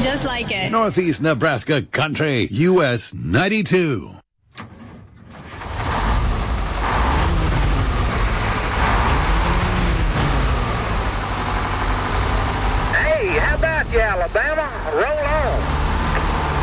just like it. Northeast Nebraska Country, US 92. Hey, how about you, Alabama? Roll on.